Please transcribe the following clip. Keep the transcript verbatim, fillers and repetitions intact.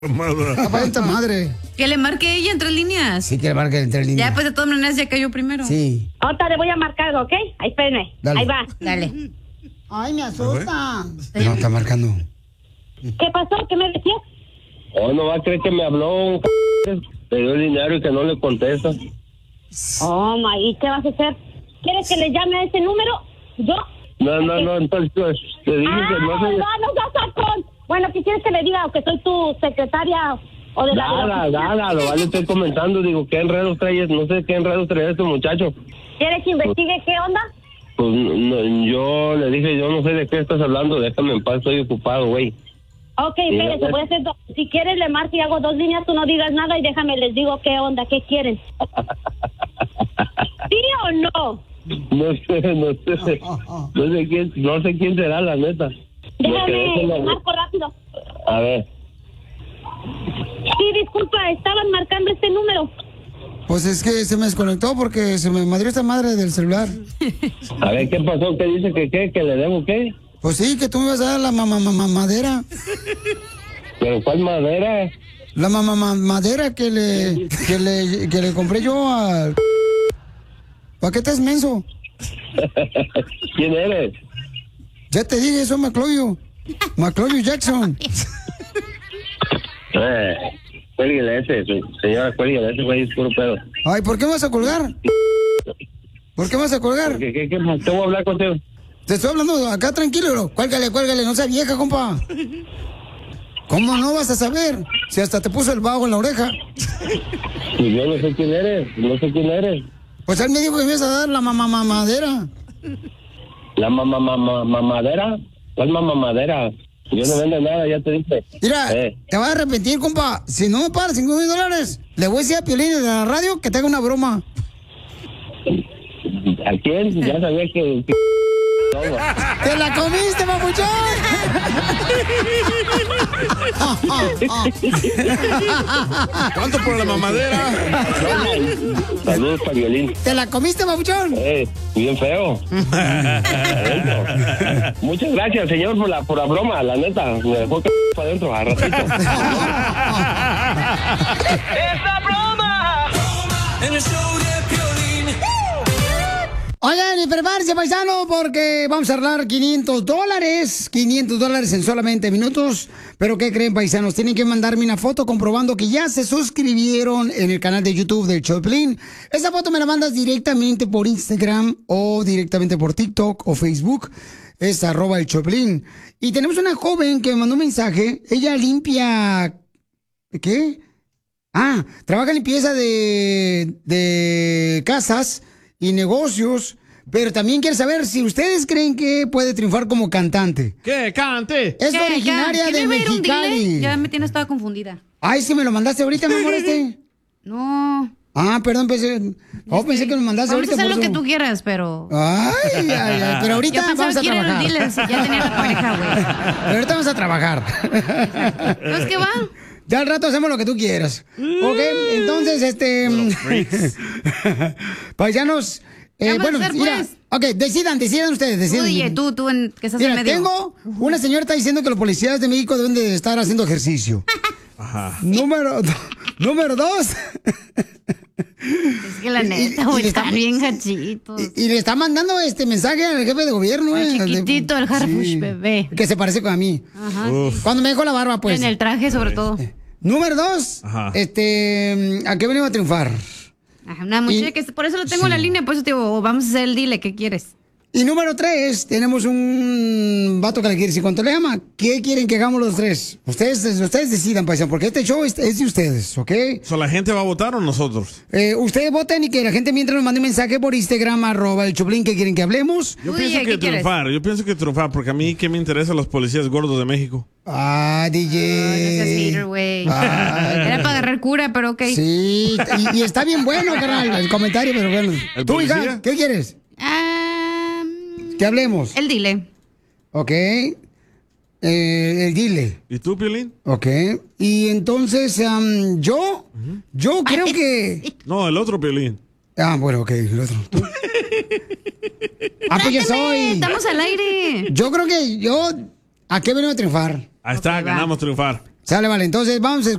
Aparenta madre. Que le marque ella en tres líneas. Sí, que le marque en tres líneas. Ya, pues de todas maneras ya cayó primero. Sí. Ahorita le voy a marcar, ¿ok? Ahí espérenme. Dale. Ahí va. Dale. Ay, me asusta. No, está marcando. ¿Qué pasó? ¿Qué me decías? Oh, no va a creer que me habló un c... le dio el dinero y que no le contesta. Oh, ma, ¿y qué vas a hacer? ¿Quieres que le llame a ese número? ¿Yo? No, no, no, entonces pues, te dije ah, que no no, sé... no seas sacón. Bueno, ¿qué quieres que le diga? ¿O que soy tu secretaria o de la... Nada, nada, lo vale, estoy comentando, digo, ¿qué enredos traes? No sé qué enredos trae este muchacho. ¿Quieres que investigue qué onda? Pues no, yo le dije, yo no sé de qué estás hablando, déjame en paz, estoy ocupado, güey. Ok, espérese, voy a hacer dos. Si quieres le marco y hago dos líneas, tú no digas nada y déjame, les digo qué onda, qué quieren. ¿Sí o no? No sé, no sé, no sé quién, no sé quién será, la neta. Déjame, la... marco rápido. A ver. Sí, disculpa, estaban marcando este número. Pues es que se me desconectó porque se me madrió esta madre del celular. A ver, ¿qué pasó? ¿Qué dice que qué? ¿Que le debo qué? Pues sí, que tú me vas a dar la mamá mamá madera. ¿Pero cuál madera? La mamá madera que le, que le que le compré yo al... ¿Para qué te es menso? ¿Quién eres? Ya te dije, soy Maclovio. Maclovio Jackson. Eh, cuélguele ese, señora, cuélguele ese, güey, es puro pedo. Ay, ¿por qué me vas a colgar? ¿Por qué me vas a colgar? ¿Qué, qué, qué más? Te voy a hablar contigo. Te estoy hablando acá tranquilo, bro. Cuélgale, cuélgale, no seas vieja, compa. ¿Cómo no vas a saber? Si hasta te puso el vago en la oreja. Y yo no sé quién eres, no sé quién eres. Pues él me dijo que me ibas a dar la mamá mamadera. ¿La mamá mamá mamadera? ¿Cuál mamá madera? Yo no vendo nada, ya te dije. Mira, eh. te vas a arrepentir, compa. Si no me pagas cinco mil dólares, le voy a decir a Piolín de la radio que te haga una broma. ¿A quién? Ya sabía que... que... ¡Te la comiste, papuchón! ¿Cuánto por la mamadera? Saludos para Violín. ¿Te la comiste, papuchón? Eh, bien feo. Muchas gracias, señor, por la, por la broma, la neta. Me dejó para adentro a ratito. ¡Esa broma! En el show de Piolín. Oigan, y prepárense, paisano, porque vamos a hablar quinientos dólares. quinientos dólares en solamente minutos. Pero ¿qué creen, paisanos? Tienen que mandarme una foto comprobando que ya se suscribieron en el canal de YouTube del Choplin. Esa foto me la mandas directamente por Instagram o directamente por TikTok o Facebook. Es arroba el Choplin. Y tenemos una joven que me mandó un mensaje. Ella limpia... ¿Qué? Ah, trabaja en limpieza de, de casas y negocios, pero también quiere saber si ustedes creen que puede triunfar como cantante. ¿Qué? ¡Cante! Es ¿Qué, originaria qué? de ¿Qué me iba a ir un Mexicali. dile? Ya me tienes toda confundida. Ay, sí me lo mandaste ahorita, mi amor, este. No. Ah, perdón, pensé, oh, pensé que me lo mandaste Vamos ahorita. a hacer por lo que eso. tú quieras, pero... Ay, ay, ay, pero ahorita Yo pensaba vamos a que eran trabajar. los dealers, ya tenía la pareja, güey. Pero ahorita vamos a trabajar. Entonces, ¿qué va? Ya al rato hacemos lo que tú quieras. Ok, entonces, este... Paisanos... Eh, ¿Qué bueno, vamos a hacer, mira, pues? ok, decidan, decidan ustedes, Tú, decidan. D J, tú, tú, en, que estás Mira, en medio. tengo una señora está diciendo que los policías de México deben de estar haciendo ejercicio. Ajá. Número, do- número dos. Es que la Y- y- neta, y güey, le está- están bien gachitos. Y, y le está mandando este mensaje al jefe de gobierno. El eh, chiquitito, el Harfush bebé. Que se parece con a mí. Ajá. Cuando me dejó la barba, pues. En el traje, sobre todo. Número dos. Ajá. Este, ¿a qué venimos a triunfar? Ajá, una muchacha Y- que por eso lo tengo en la línea, por eso te digo, vamos a hacer el dile, ¿qué quieres? Y número tres, tenemos un vato que le quiere decir cuánto le ama. ¿Qué quieren que hagamos los tres? Ustedes, ustedes decidan, paisano, porque este show es, es de ustedes, ¿ok? ¿So la gente va a votar o nosotros? Eh, ustedes voten y que la gente mientras nos mande un mensaje por Instagram, arroba el Choplin, que quieren que hablemos. Yo Uy, pienso ¿qué que quieres? triunfar, yo pienso que triunfar, porque a mí, ¿qué me interesan los policías gordos de México? Ah, D J. Ay, no seas hater, güey. Ay, Era para agarrar cura, pero ok. Sí, y, y está bien bueno, carnal, el comentario, pero bueno. ¿El ¿Tú, policía? hija, qué quieres? Ah, Que hablemos. el dile. Ok. Eh, el dile. ¿Y tú, Piolín? Ok. Y entonces, am, yo, yo creo que... No, el otro Piolín. Ah, bueno, ok, el otro. ¿Tú? Ah, pues yo soy. Estamos al aire. Yo creo que yo... ¿A qué venimos a triunfar? Ahí está, Ok, va. ganamos triunfar. Sale, vale. Entonces, vamos a